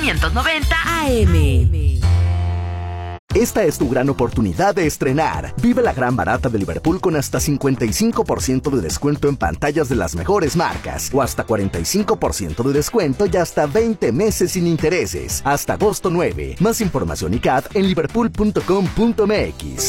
590 AM. Esta es tu gran oportunidad de estrenar. Vive la gran barata de Liverpool con hasta 55% de descuento en pantallas de las mejores marcas o hasta 45% de descuento y hasta 20 meses sin intereses. Hasta agosto 9. Más información y CAT en liverpool.com.mx.